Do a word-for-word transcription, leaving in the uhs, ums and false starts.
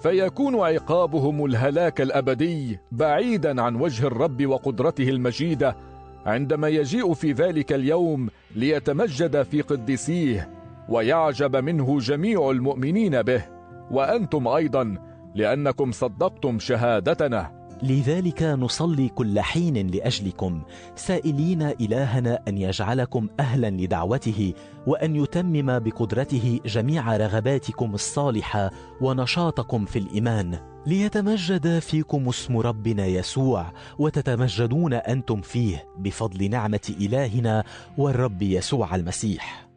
فيكون عقابهم الهلاك الأبدي بعيدا عن وجه الرب وقدرته المجيدة، عندما يجيء في ذلك اليوم ليتمجد في قديسيه ويعجب منه جميع المؤمنين به، وأنتم أيضا لأنكم صدقتم شهادتنا. لذلك نصلي كل حين لأجلكم، سائلين إلهنا أن يجعلكم أهلا لدعوته، وأن يتمم بقدرته جميع رغباتكم الصالحة ونشاطكم في الإيمان، ليتمجد فيكم اسم ربنا يسوع، وتتمجدون أنتم فيه بفضل نعمة إلهنا والرب يسوع المسيح.